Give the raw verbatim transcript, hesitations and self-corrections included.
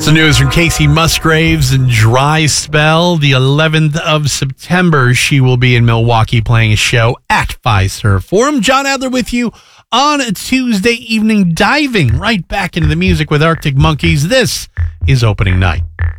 Some news from Casey Musgraves and Dry Spell. The eleventh of September, she will be in Milwaukee playing a show at Fiserv Forum. John Adler with you on a Tuesday evening, diving right back into the music with Arctic Monkeys. This is opening night.